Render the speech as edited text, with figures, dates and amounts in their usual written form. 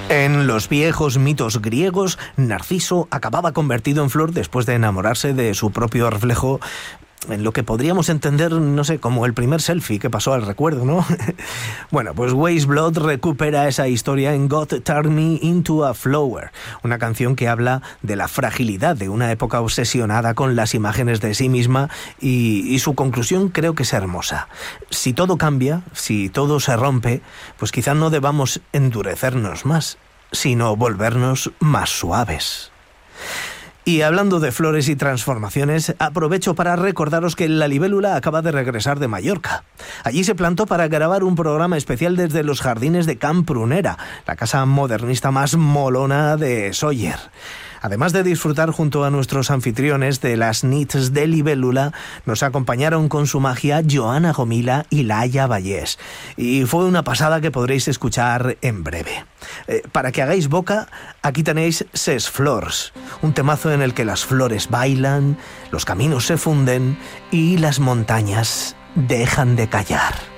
En los viejos mitos griegos, Narciso acababa convertido en flor después de enamorarse de su propio reflejo, en lo que podríamos entender, no sé, como el primer selfie que pasó al recuerdo, ¿no? Bueno, pues Weyes Blood recupera esa historia en God Turned Me Into a Flower, una canción que habla de la fragilidad de una época obsesionada con las imágenes de sí misma, y su conclusión creo que es hermosa. Si todo cambia, si todo se rompe, pues quizá no debamos endurecernos más, sino volvernos más suaves. Y hablando de flores y transformaciones, aprovecho para recordaros que La Libélula acaba de regresar de Mallorca. Allí se plantó para grabar un programa especial desde los jardines de Can Prunera, la casa modernista más molona de Sóller. Además de disfrutar junto a nuestros anfitriones de las nits de Libélula, nos acompañaron con su magia Joana Gomila y Laia Vallés. Y fue una pasada que podréis escuchar en breve. Para que hagáis boca, aquí tenéis Ses Flors, un temazo en el que las flores bailan, los caminos se funden y las montañas dejan de callar.